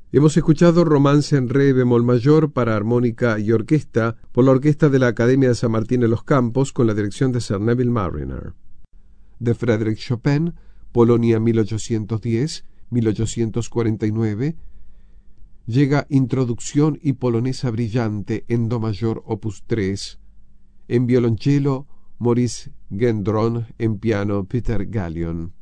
Hemos escuchado Romance en re bemol mayor para armónica y orquesta por la Orquesta de la Academia de San Martín en los Campos con la dirección de Sir Neville Marriner. De Frédéric Chopin, Polonia 1810-1849, llega Introducción y Polonesa Brillante en do mayor opus 3, en violonchelo Maurice Gendron, en piano Peter Gallion.